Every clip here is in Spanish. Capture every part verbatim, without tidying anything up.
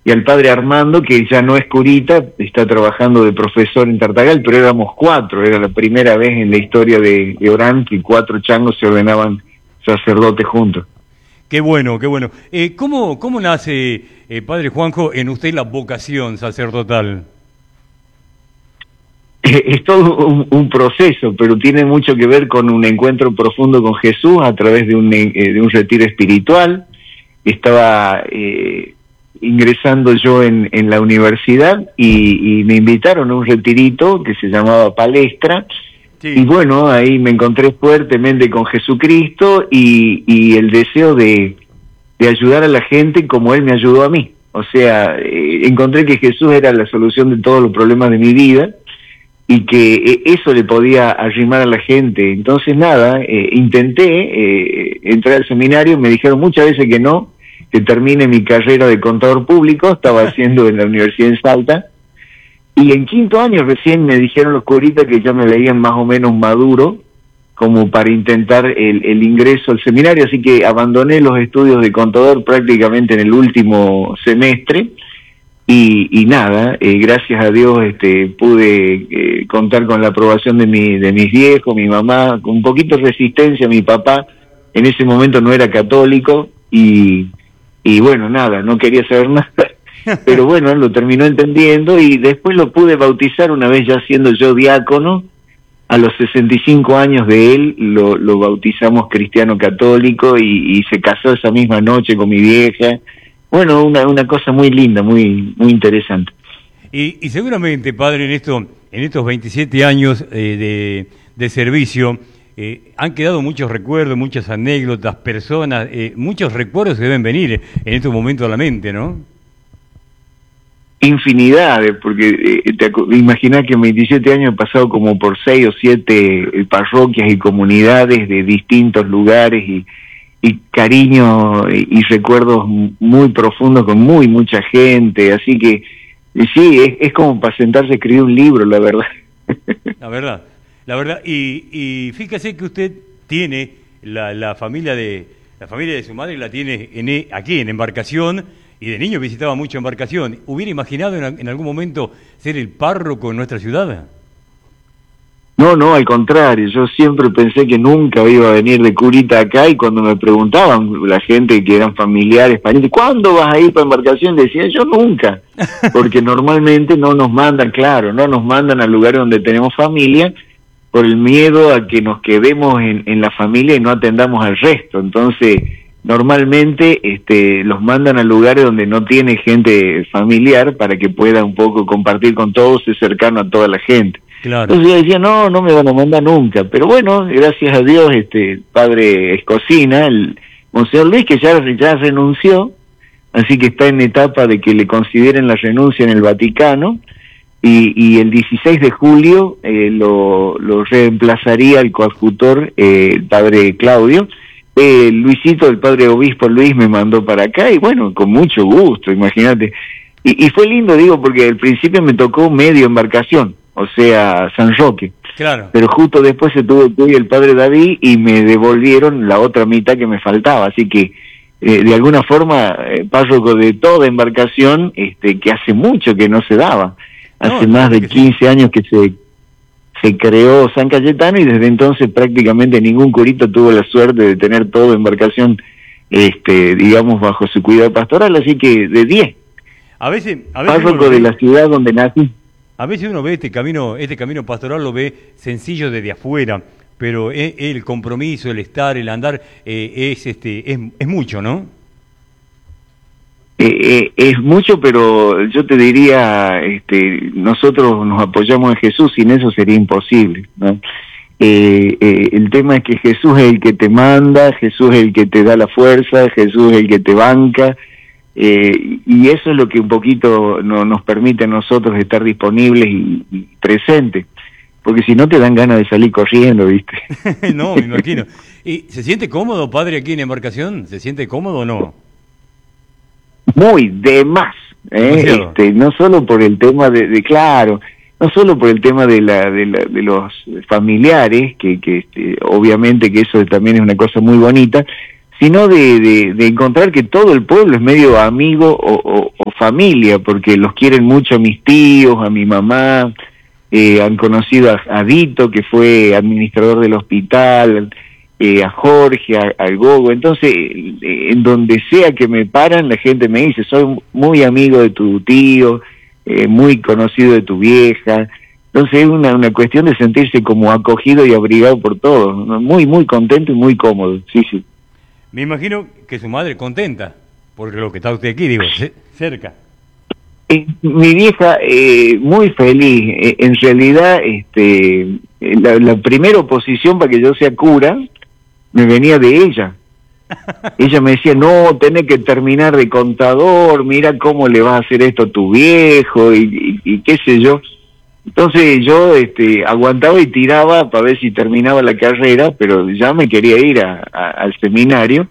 y al padre Armando, que ya no es curita, está trabajando de profesor en Tartagal, pero éramos cuatro, era la primera vez en la historia de, de Orán que cuatro changos se ordenaban sacerdotes juntos. Qué bueno, qué bueno. Eh, ¿cómo, ¿Cómo nace, eh, padre Juanjo, en usted la vocación sacerdotal? Es todo un, un proceso, pero tiene mucho que ver con un encuentro profundo con Jesús a través de un, eh, de un retiro espiritual. Estaba eh, ingresando yo en, en la universidad y, y me invitaron a un retirito que se llamaba Palestra. Sí. Y bueno, ahí me encontré fuertemente con Jesucristo y, y el deseo de, de ayudar a la gente como Él me ayudó a mí. O sea, eh, encontré que Jesús era la solución de todos los problemas de mi vida y que eso le podía arrimar a la gente. Entonces nada, eh, intenté eh, entrar al seminario, me dijeron muchas veces que no, que termine mi carrera de contador público, estaba haciendo en la Universidad de Salta, y en quinto año recién me dijeron los curitas que ya me veían más o menos maduro como para intentar el, el ingreso al seminario, así que abandoné los estudios de contador prácticamente en el último semestre. Y, y nada, eh, gracias a Dios este, pude eh, contar con la aprobación de mi de mis viejos, mi mamá, con un poquito de resistencia. Mi papá en ese momento no era católico y, y bueno, nada, no quería saber nada, pero bueno, lo terminó entendiendo y después lo pude bautizar una vez ya siendo yo diácono. A los sesenta y cinco años de él lo, lo bautizamos cristiano católico y, y se casó esa misma noche con mi vieja. Bueno, una, una cosa muy linda, muy muy interesante. Y, y seguramente, padre, en esto, en estos veintisiete años eh, de, de servicio, eh, han quedado muchos recuerdos, muchas anécdotas, personas, eh, muchos recuerdos que deben venir en estos momentos a la mente, ¿no? Infinidades, porque eh, te imaginás que en veintisiete años he pasado como por seis o siete eh, parroquias y comunidades de distintos lugares y y cariño y, y recuerdos muy profundos con muy mucha gente, así que y sí, es, es como para sentarse a escribir un libro, la verdad. La verdad, la verdad, y, y fíjese que usted tiene la, la familia de la familia de su madre, la tiene en, aquí en Embarcación, y de niño visitaba mucho Embarcación. ¿Hubiera imaginado en, en algún momento ser el párroco en nuestra ciudad? No, no, al contrario, yo siempre pensé que nunca iba a venir de curita acá y cuando me preguntaban la gente que eran familiares, parientes, ¿cuándo vas a ir para Embarcación? Decía yo nunca, porque normalmente no nos mandan, claro, no nos mandan al lugar donde tenemos familia por el miedo a que nos quedemos en, en la familia y no atendamos al resto. Entonces, normalmente este, los mandan a lugares donde no tiene gente familiar para que pueda un poco compartir con todos, ser cercano a toda la gente. Claro. Entonces yo decía, no, no me van a mandar nunca, pero bueno, gracias a Dios, este padre Escocina, el Monseñor Luis, que ya, ya renunció, así que está en etapa de que le consideren la renuncia en el Vaticano, y, y el dieciséis de julio eh, lo, lo reemplazaría el coadjutor, eh, el padre Claudio. eh, Luisito, el padre obispo Luis, me mandó para acá, y bueno, con mucho gusto, imagínate, y, y fue lindo, digo, porque al principio me tocó medio Embarcación, o sea, San Roque. Claro. Pero justo después se tuvo que ir el padre David y me devolvieron la otra mitad que me faltaba, así que eh, de alguna forma eh, párroco de toda Embarcación, este, que hace mucho que no se daba, hace no, más de quince sí. años que se se creó San Cayetano y desde entonces prácticamente ningún curito tuvo la suerte de tener toda Embarcación, este, digamos, bajo su cuidado pastoral, así que de diez. A veces, a veces párroco de la ciudad donde nací. A veces uno ve este camino, este camino pastoral lo ve sencillo desde afuera, pero es, el compromiso, el estar, el andar, eh, es este, es, es mucho, ¿no? Eh, eh, es mucho, pero yo te diría, este, nosotros nos apoyamos en Jesús, sin eso sería imposible, ¿no? Eh, eh, el tema es que Jesús es el que te manda, Jesús es el que te da la fuerza, Jesús es el que te banca. Eh, y eso es lo que un poquito no, nos permite a nosotros estar disponibles y, y presentes, porque si no te dan ganas de salir corriendo, ¿viste? No, me imagino. ¿Y se siente cómodo, padre, aquí en Embarcación? ¿Se siente cómodo o no? Muy, de más, ¿eh? Este, no solo por el tema de, de claro, no solo por el tema de la de, la, de los familiares, que, que este, obviamente que eso también es una cosa muy bonita, sino de, de, de encontrar que todo el pueblo es medio amigo o, o, o familia, porque los quieren mucho a mis tíos, a mi mamá, eh, han conocido a, a Dito, que fue administrador del hospital, eh, a Jorge, a, al Gogo. Entonces, eh, en donde sea que me paran, la gente me dice, soy muy amigo de tu tío, eh, muy conocido de tu vieja. Entonces es una, una cuestión de sentirse como acogido y abrigado por todos, ¿no? Muy, muy contento y muy cómodo, sí, sí. Me imagino que su madre contenta, por lo que está usted aquí, digo, cerca. Eh, mi vieja, eh, muy feliz. Eh, en realidad, este, la, la primera oposición para que yo sea cura, me venía de ella. Ella me decía, no, tenés que terminar de contador, mira cómo le vas a hacer esto a tu viejo, y, y, y qué sé yo. Entonces yo este, aguantaba y tiraba para ver si terminaba la carrera, pero ya me quería ir a, a, al seminario,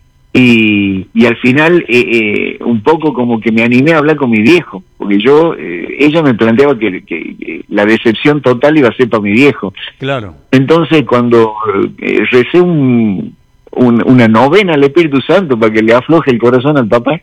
y, y al final eh, eh, un poco como que me animé a hablar con mi viejo, porque yo eh, ella me planteaba que, que, que la decepción total iba a ser para mi viejo. Claro. Entonces cuando eh, recé un, un, una novena al Espíritu Santo para que le afloje el corazón al papá,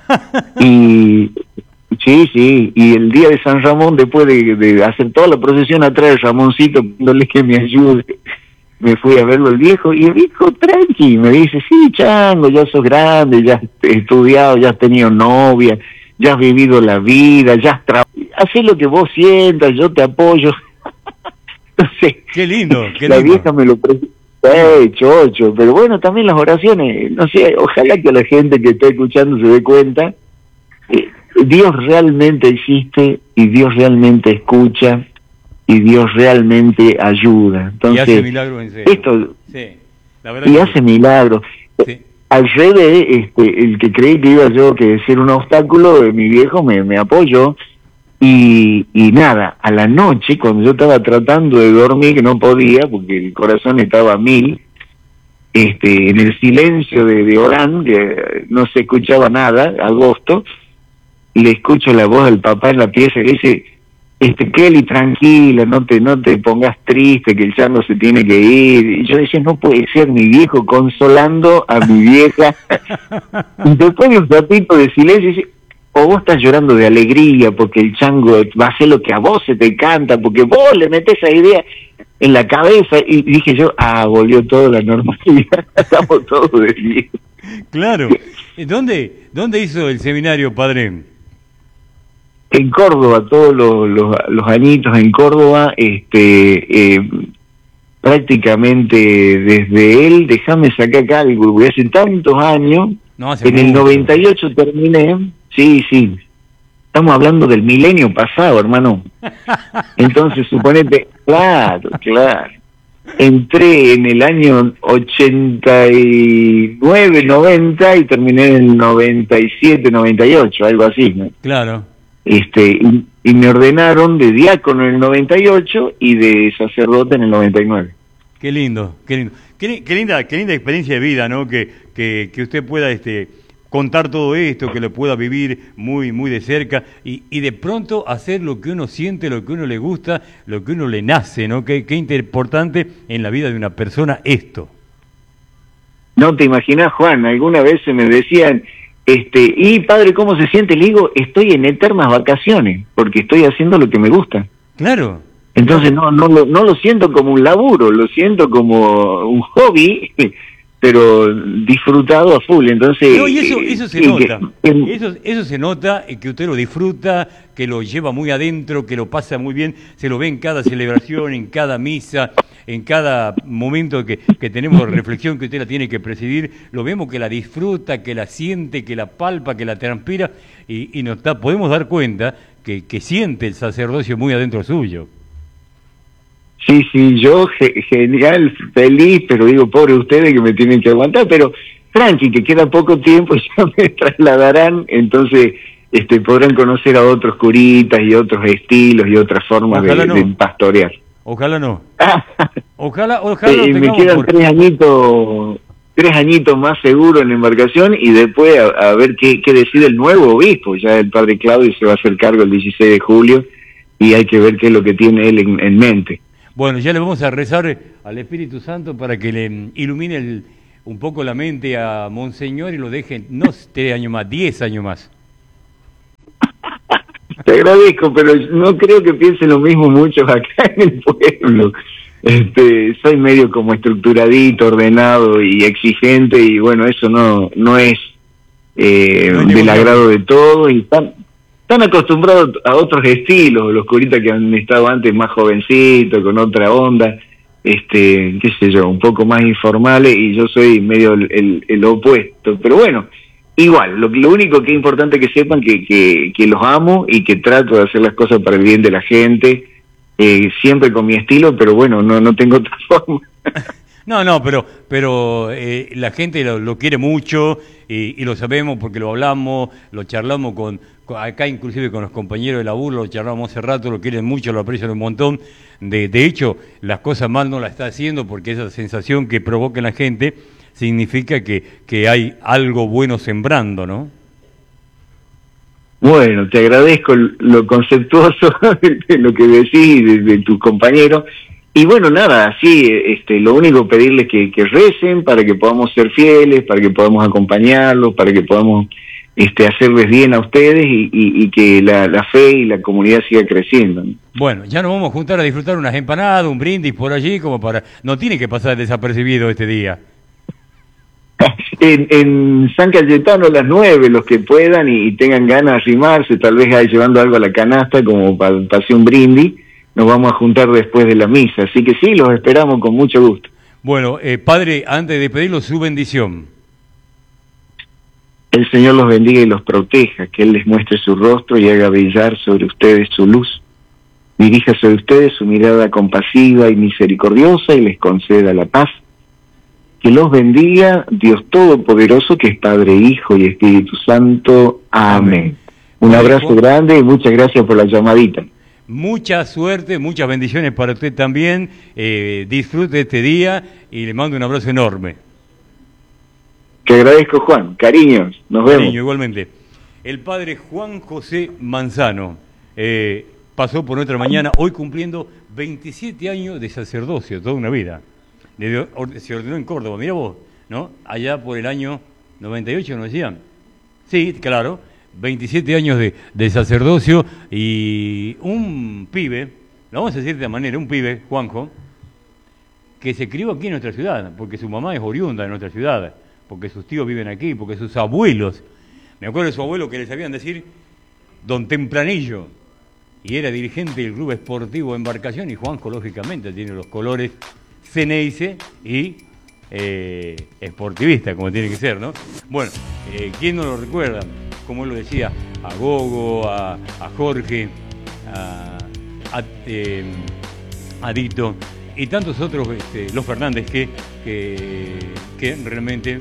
y... Sí, sí, y el día de San Ramón, después de, de hacer toda la procesión atrás de Ramoncito, pidiéndole que me ayude, me fui a verlo el viejo, y el viejo tranqui, me dice, sí, Chango, ya sos grande, ya has estudiado, ya has tenido novia, ya has vivido la vida, ya has trabajado, hacé lo que vos sientas, yo te apoyo. Entonces, qué lindo, qué la lindo. Vieja me lo presentó, eh, chocho, pero bueno, también las oraciones, no sé, ojalá que la gente que está escuchando se dé cuenta, eh, Dios realmente existe y Dios realmente escucha y Dios realmente ayuda. Entonces, y hace milagros en serio. Esto, sí, la verdad y que hace sí. milagros. Sí. Al revés, este, el que creí que iba yo que ser un obstáculo, mi viejo me, me apoyó y, y nada, a la noche cuando yo estaba tratando de dormir, que no podía porque el corazón estaba a mil, este, en el silencio de, de Orán, que no se escuchaba nada, agosto, le escucho la voz del papá en la pieza que dice, este Kelly, tranquila, no te no te pongas triste, que el Chango se tiene que ir. Y yo decía, no puede ser, mi viejo consolando a mi vieja. Y después de un ratito de silencio dice, o vos estás llorando de alegría porque el Chango va a hacer lo que a vos se te canta, porque vos le metés esa idea en la cabeza. Y dije yo, ah, volvió todo a la normalidad, estamos todos de bien. Claro. ¿Dónde, dónde hizo el seminario, padre? En Córdoba, todos los, los, los añitos en Córdoba, este, eh, prácticamente desde él, déjame sacar cálculo, porque hace tantos años, no, hace en mucho. El noventa y ocho terminé, sí, sí, estamos hablando del milenio pasado, hermano. Entonces, suponete, claro, claro, entré en el año ochenta y nueve, noventa y terminé en el noventa y siete, noventa y ocho, algo así, ¿no? Claro. Este, y, y me ordenaron de diácono en el noventa y ocho y de sacerdote en el noventa y nueve. Qué lindo, qué lindo. Qué, qué linda, qué linda experiencia de vida, ¿no? Que, que, que usted pueda este, contar todo esto, que lo pueda vivir muy, muy de cerca y, y de pronto hacer lo que uno siente, lo que uno le gusta, lo que uno le nace, ¿no? Qué, qué importante en la vida de una persona esto. No te imaginas, Juan, alguna vez se me decían, Este, y padre, ¿cómo se siente? Le digo, estoy en eternas vacaciones, porque estoy haciendo lo que me gusta. Claro. Entonces no, no, lo, no lo siento como un laburo, lo siento como un hobby, pero disfrutado a full. Entonces, no, y eso, eso se eh, nota, que, eso, eso se nota, que usted lo disfruta, que lo lleva muy adentro, que lo pasa muy bien, se lo ve en cada celebración, en cada misa, en cada momento que, que tenemos reflexión que usted la tiene que presidir, lo vemos que la disfruta, que la siente, que la palpa, que la transpira, y, y nos da, podemos dar cuenta que, que siente el sacerdocio muy adentro suyo. Sí, sí, yo ge- genial, feliz, pero digo, pobre ustedes que me tienen que aguantar, pero tranqui, que queda poco tiempo, ya me trasladarán, entonces este podrán conocer a otros curitas y otros estilos y otras formas de, no. de pastorear. Ojalá no. Ojalá, ojalá eh, me quedan por... tres añitos, tres añitos más seguro en la embarcación y después a, a ver qué, qué decide el nuevo obispo. Ya el padre Claudio se va a hacer cargo el dieciséis de julio y hay que ver qué es lo que tiene él en, en mente. Bueno, ya le vamos a rezar al Espíritu Santo para que le ilumine el, un poco la mente a Monseñor y lo dejen, no tres años más, diez años más. Te agradezco, pero no creo que piensen lo mismo muchos acá en el pueblo. Este, soy medio como estructuradito, ordenado y exigente, y bueno, eso no no es eh, no del agrado de todos, y están, están acostumbrados a otros estilos, los curitas que han estado antes más jovencitos, con otra onda, este, qué sé yo, un poco más informales, y yo soy medio el, el, el opuesto, pero bueno, igual, lo, lo único que es importante que sepan que, que, que los amo y que trato de hacer las cosas para el bien de la gente, eh, siempre con mi estilo, pero bueno, no no tengo otra forma. No, no, pero pero eh, la gente lo, lo quiere mucho y, y lo sabemos porque lo hablamos, lo charlamos con, con acá inclusive con los compañeros de laburo, lo charlamos hace rato, lo quieren mucho, lo aprecian un montón. De, de hecho, las cosas mal no las está haciendo porque esa sensación que provoca en la gente significa que, que hay algo bueno sembrando, ¿no? Bueno, te agradezco lo conceptuoso de lo que decís, de, de tus compañeros. Y bueno, nada, así, este, lo único pedirles que, que recen para que podamos ser fieles, para que podamos acompañarlos, para que podamos este, hacerles bien a ustedes y, y, y que la, la fe y la comunidad siga creciendo, ¿no? Bueno, ya nos vamos a juntar a disfrutar unas empanadas, un brindis por allí, como para... No tiene que pasar desapercibido este día. En, en San Cayetano a las nueve, los que puedan y, y tengan ganas de arrimarse, tal vez ahí llevando algo a la canasta como para pa hacer un brindis, nos vamos a juntar después de la misa, así que sí, los esperamos con mucho gusto. Bueno, eh, padre, antes de pedirlo, su bendición. El Señor los bendiga y los proteja, que Él les muestre su rostro y haga brillar sobre ustedes su luz. Dirija sobre ustedes su mirada compasiva y misericordiosa y les conceda la paz. Que los bendiga Dios Todopoderoso, que es Padre, Hijo y Espíritu Santo. Amén. Amén. Un abrazo grande y muchas gracias por la llamadita. Mucha suerte, muchas bendiciones para usted también. Eh, disfrute este día y le mando un abrazo enorme. Te agradezco, Juan. Cariños, nos vemos. Cariño, igualmente. El padre Juan José Manzano eh, pasó por nuestra mañana, hoy cumpliendo veintisiete años de sacerdocio, toda una vida. Se ordenó en Córdoba, mira vos, ¿no? Allá por el año noventa y ocho, ¿nos decían? Sí, claro, veintisiete años de, de sacerdocio y un pibe, lo vamos a decir de esta manera, un pibe, Juanjo, que se crió aquí en nuestra ciudad, porque su mamá es oriunda de nuestra ciudad, porque sus tíos viven aquí, porque sus abuelos, me acuerdo de su abuelo que le sabían decir Don Tempranillo, y era dirigente del Club Esportivo Embarcación, y Juanjo, lógicamente, tiene los colores Ceneice y eh, esportivista, como tiene que ser, ¿no? Bueno, eh, ¿quién no lo recuerda? Como él lo decía, a Gogo, a, a Jorge, a, a, eh, a Dito y tantos otros, este, los Fernández, que, que, que realmente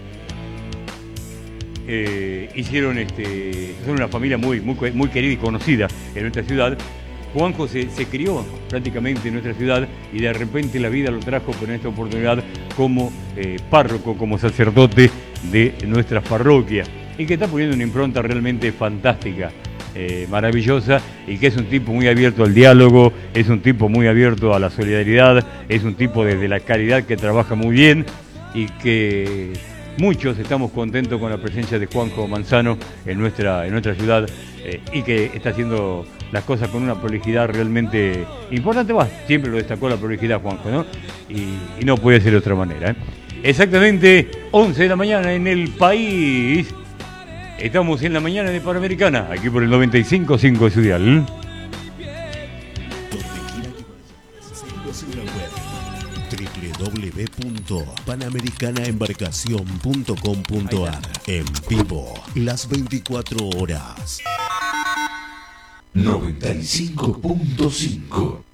eh, hicieron, este, son una familia muy, muy, muy querida y conocida en nuestra ciudad. Juanjo se, se crió prácticamente en nuestra ciudad y de repente la vida lo trajo por esta oportunidad como eh, párroco, como sacerdote de nuestra parroquia, y que está poniendo una impronta realmente fantástica, eh, maravillosa, y que es un tipo muy abierto al diálogo, es un tipo muy abierto a la solidaridad, es un tipo desde la caridad que trabaja muy bien y que muchos estamos contentos con la presencia de Juanjo Manzano en nuestra, en nuestra ciudad eh, y que está haciendo las cosas con una prolijidad realmente importante. Va, siempre lo destacó la prolijidad, Juanjo, ¿no? Y, y no puede ser de otra manera, ¿eh? Exactamente once de la mañana en el país. Estamos en la mañana de Panamericana, aquí por el noventa y cinco punto cinco de su dial. doble u doble u doble u punto panamericana embarcación punto com punto a r. En vivo, las veinticuatro horas. noventa y cinco punto cinco